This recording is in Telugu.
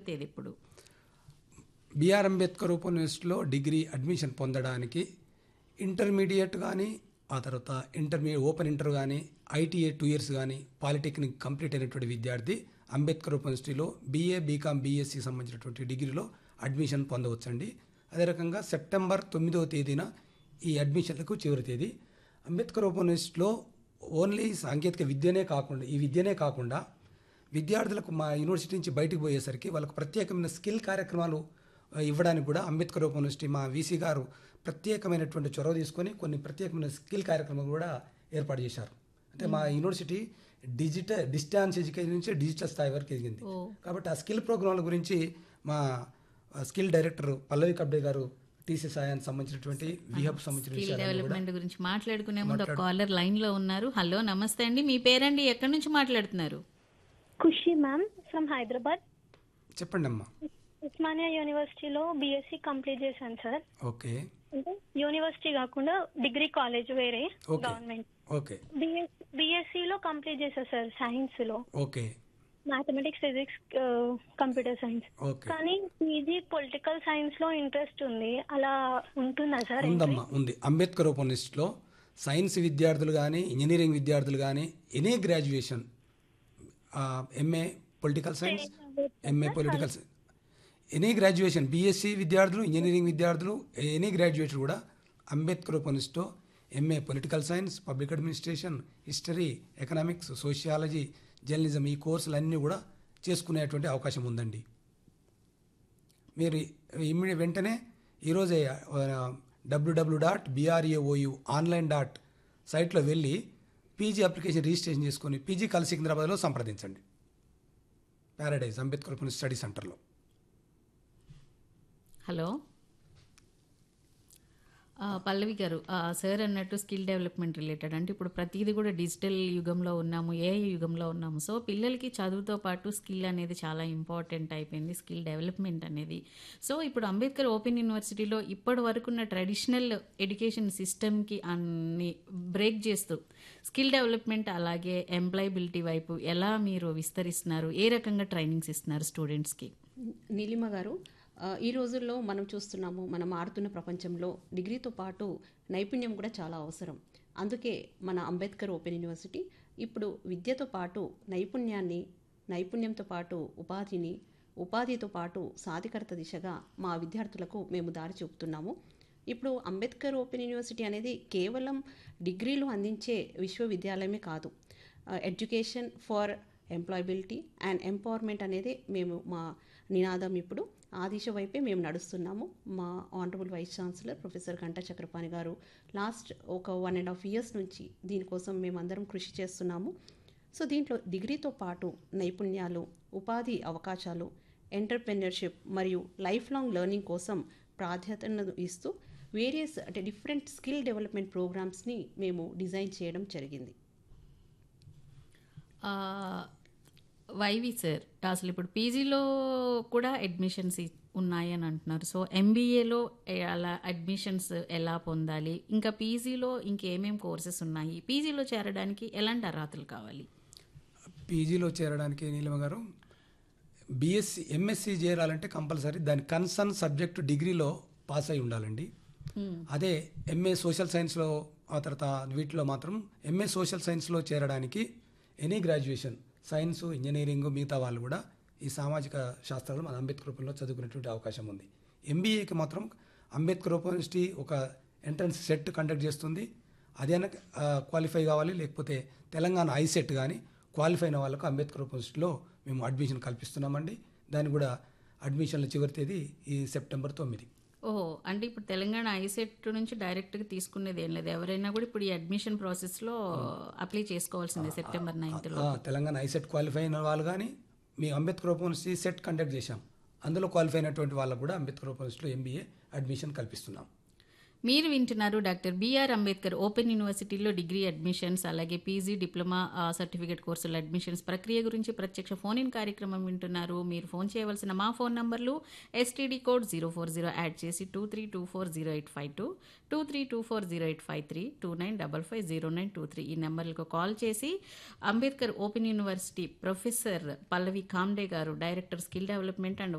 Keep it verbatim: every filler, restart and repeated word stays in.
తేదీ ఎప్పుడు? బిఆర్ అంబేద్కర్ ఓపెన్ యూనివర్సిటీలో డిగ్రీ అడ్మిషన్ పొందడానికి ఇంటర్మీడియట్ కానీ, ఆ తర్వాత ఇంటర్మీడియట్ ఓపెన్ ఇంటర్ కానీ, ఐటీఏ టూ ఇయర్స్ కానీ, పాలిటెక్నిక్ కంప్లీట్ అయినటువంటి విద్యార్థి అంబేద్కర్ ఓపెన్ యూనివర్సిటీలో బీఏ బీకామ్ బీఎస్సీ సంబంధించినటువంటి డిగ్రీలో అడ్మిషన్ పొందవచ్చండి. అదే రకంగా సెప్టెంబర్ తొమ్మిదవ తేదీన ఈ అడ్మిషన్లకు చివరి తేదీ. అంబేద్కర్ ఓపెన్ యూనివర్సిటీలో ఓన్లీ సాంకేతిక విద్యనే కాకుండా ఈ విద్యనే కాకుండా విద్యార్థులకు మా యూనివర్సిటీ నుంచి బయటకు పోయేసరికి వాళ్ళకు ప్రత్యేకమైన స్కిల్ కార్యక్రమాలు ఇవ్వడానికి కూడా అంబేద్కర్ ఓపెన్ యూనివర్సిటీ మా వీసీ గారు ప్రత్యేకమైనటువంటి చొరవ తీసుకొని కొన్ని ప్రత్యేకమైన స్కిల్ కార్యక్రమాలు కూడా ఏర్పాటు చేశారు. అంటే మా యూనివర్సిటీ డిజిటల్ డిస్టాన్స్ ఎడ్యుకేషన్ నుంచి డిజిటల్ స్థాయి వరకు ఎదిగింది. కాబట్టి ఆ స్కిల్ ప్రోగ్రాంల గురించి మా స్కిల్ డైరెక్టర్ పల్లవి కబ్డే గారు టీసీ సాయానికి సంబంధించినటువంటి విహబ్ సంబంధించిన స్కిల్ డెవలప్మెంట్ గురించి మాట్లాడుకునే ముందు ఒక కాలర్ లైన్ లో ఉన్నారు. హలో, నమస్తే అండి, మీ పేరండి, ఎక్కడి నుంచి మాట్లాడుతున్నారు? ఖుషి మ్యామ్ ఫ్రమ్ హైదరాబాద్. చెప్పండి అమ్మా. ఉస్మానియా యూనివర్సిటీలో బీఎస్సీ కంప్లీట్ చేశాను సార్. ఓకే. అంటే యూనివర్సిటీ కాకుండా డిగ్రీ కాలేజ్ వేరే గవర్నమెంట్. ఓకే. బీఎస్సీ లో కంప్లీట్ చేశా సార్ సైన్స్ లో. Okay. Mathematics, physics, computer science. కానీ పీజీ పొలిటికల్ సైన్స్ లో ఇంట్రెస్ట్ ఉంది, అలా ఉంటుందా సార్? ఉందమ్మా, ఉంది. అంబేద్కర్ ఓపెన్ యూనివర్సిటీలో సైన్స్ విద్యార్థులు కానీ, ఇంజనీరింగ్ విద్యార్థులు కానీ, any graduation MA political science, MA political science, any graduation BSc విద్యార్థులు, ఇంజనీరింగ్ విద్యార్థులు, ఎనీ గ్రాడ్యుయేట్లు కూడా అంబేద్కర్ ఓపెన్ యూనివర్సిటీలో MA political science, public administration, history, economics, sociology, journalism ఈ కోర్సులన్నీ కూడా చేసుకునేటువంటి అవకాశం ఉందండి. మీరు ఇమ్మీడియట్ వెంటనే ఈరోజే W W dot BRAOU online dot సైట్లో వెళ్ళి పీజీ అప్లికేషన్ రిజిస్ట్రేషన్ చేసుకొని పీజీ కల్ సికింద్రాబాద్లో సంప్రదించండి. ప్యారడైజ్ అంబేద్కర్ ఓపెన్ స్టడీ సెంటర్లో. హలో పల్లవి గారు, సార్ అన్నట్టు స్కిల్ డెవలప్మెంట్ రిలేటెడ్ అంటే ఇప్పుడు ప్రతిదీ కూడా డిజిటల్ యుగంలో ఉన్నాము, ఏఐ యుగంలో ఉన్నాము. సో పిల్లలకి చదువుతో పాటు స్కిల్ అనేది చాలా ఇంపార్టెంట్ అయిపోయింది, స్కిల్ డెవలప్మెంట్ అనేది. సో ఇప్పుడు అంబేద్కర్ ఓపెన్ యూనివర్సిటీలో ఇప్పటి వరకున్న ట్రెడిషనల్ ఎడ్యుకేషన్ సిస్టమ్కి అన్ని బ్రేక్ చేస్తూ స్కిల్ డెవలప్మెంట్ అలాగే ఎంప్లాయబిలిటీ వైపు ఎలా మీరు విస్తరిస్తున్నారు, ఏ రకంగా ట్రైనింగ్స్ ఇస్తున్నారు స్టూడెంట్స్కి? నీలిమ గారు, ఈ రోజుల్లో మనం చూస్తున్నాము, మనం మారుతున్న ప్రపంచంలో డిగ్రీతో పాటు నైపుణ్యం కూడా చాలా అవసరం. అందుకే మన అంబేద్కర్ ఓపెన్ యూనివర్సిటీ ఇప్పుడు విద్యతో పాటు నైపుణ్యాన్ని, నైపుణ్యంతో పాటు ఉపాధిని, ఉపాధితో పాటు సాధికారత దిశగా మా విద్యార్థులకు మేము దారి చూపుతున్నాము. ఇప్పుడు అంబేద్కర్ ఓపెన్ యూనివర్సిటీ అనేది కేవలం డిగ్రీలు అందించే విశ్వవిద్యాలయమే కాదు, education for employability and empowerment అనేది మేము మా నినాదం. ఇప్పుడు ఆ దిశ వైపే మేము నడుస్తున్నాము. మా honourable vice chancellor professor Ganta Chakrapani గారు లాస్ట్ ఒక వన్ అండ్ హాఫ్ ఇయర్స్ నుంచి దీనికోసం మేమందరం కృషి చేస్తున్నాము. సో దీంట్లో డిగ్రీతో పాటు నైపుణ్యాలు, ఉపాధి అవకాశాలు, ఎంటర్ప్రెన్యూర్షిప్ మరియు లైఫ్ లాంగ్ లెర్నింగ్ కోసం ప్రాధాన్యతను ఇస్తూ వేరియస్ అంటే డిఫరెంట్ స్కిల్ డెవలప్మెంట్ ప్రోగ్రామ్స్ని మేము డిజైన్ చేయడం జరిగింది. వైవి సార్, అసలు ఇప్పుడు పీజీలో కూడా అడ్మిషన్స్ ఉన్నాయని అంటున్నారు. సో ఎంబీఏలో అలా అడ్మిషన్స్ ఎలా పొందాలి, ఇంకా పీజీలో ఇంకేమేం కోర్సెస్ ఉన్నాయి, పీజీలో చేరడానికి ఎలాంటి అర్హతలు కావాలి? పీజీలో చేరడానికి నీలిమ గారు బీఎస్సీ ఎంఎస్సీ చేరాలంటే కంపల్సరీ దాని కన్సర్న్ సబ్జెక్టు డిగ్రీలో పాస్ అయి ఉండాలండి. అదే ఎంఏ సోషల్ సైన్స్లో ఆ తర్వాత వీటిలో మాత్రం ఎంఏ సోషల్ సైన్స్లో చేరడానికి ఎనీ గ్రాడ్యుయేషన్ సైన్స్, ఇంజనీరింగ్ మిగతా వాళ్ళు కూడా ఈ సామాజిక శాస్త్రాలు మన అంబేద్కర్ ఓపెన్లో చదువుకునేటువంటి అవకాశం ఉంది. ఎంబీఏకి మాత్రం అంబేద్కర్ ఓపెన్ యూనివర్సిటీ ఒక ఎంట్రన్స్ సెట్ కండక్ట్ చేస్తుంది. అదేనా క్వాలిఫై కావాలి, లేకపోతే తెలంగాణ ఐసెట్ కానీ క్వాలిఫై అయిన వాళ్ళకు అంబేద్కర్ ఓపెన్ యూనివర్సిటీలో మేము అడ్మిషన్ కల్పిస్తున్నామండి. దాన్ని కూడా అడ్మిషన్ల చివరి తేదీ ఈ సెప్టెంబర్ తొమ్మిది. ఓహో, అంటే ఇప్పుడు తెలంగాణ ఐసెట్ నుంచి డైరెక్ట్గా తీసుకునేది ఏం లేదు, ఎవరైనా కూడా ఇప్పుడు ఈ అడ్మిషన్ ప్రాసెస్లో అప్లై చేసుకోవాల్సిందే సెప్టెంబర్ నైన్త్లో. తెలంగాణ ఐసెట్ క్వాలిఫై అయిన వాళ్ళు కానీ మేము Ambedkar open university set conduct చేశాం, అందులో క్వాలిఫై అయినటువంటి వాళ్ళకు కూడా అంబేద్కర్ ఓపెన్ యూనివర్సిటీలో ఎంబీఏ అడ్మిషన్ కల్పిస్తున్నాం. మీరు వింటున్నారు డాక్టర్ బిఆర్ అంబేద్కర్ ఓపెన్ యూనివర్సిటీలో డిగ్రీ అడ్మిషన్స్ అలాగే పీజీ, డిప్లొమా, సర్టిఫికేట్ కోర్సుల అడ్మిషన్స్ ప్రక్రియ గురించి ప్రత్యక్ష ఫోన్ ఇన్ కార్యక్రమం వింటున్నారు. మీరు ఫోన్ చేయవలసిన మా ఫోన్ నంబర్లు STD code zero four zero add చేసి two three two four zero eight five two two three two four zero eight five three two nine double five zero nine two three ఈ నెంబర్లకు కాల్ చేసి అంబేద్కర్ ఓపెన్ యూనివర్సిటీ ప్రొఫెసర్ పల్లవి కామ్డే గారు, డైరెక్టర్ స్కిల్ డెవలప్మెంట్ అండ్